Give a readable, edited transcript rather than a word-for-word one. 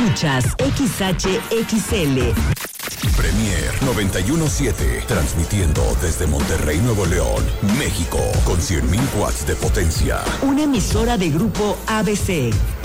Escuchas XHXL. Premier 91.7, transmitiendo desde Monterrey, Nuevo León, México, con 100.000 watts de potencia. Una emisora de Grupo ABC.